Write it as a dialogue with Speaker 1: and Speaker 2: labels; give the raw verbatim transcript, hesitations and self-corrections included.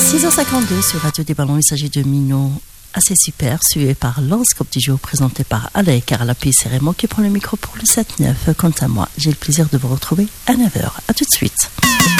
Speaker 1: six heures cinquante-deux sur Radio des Ballons, il s'agit de Mino assez super, suivi par l'horoscope du jour présenté par Alain Carlapi. C'est Raymond qui prend le micro pour le sept neuf. Quant à moi, j'ai le plaisir de vous retrouver à neuf heures. A tout de suite.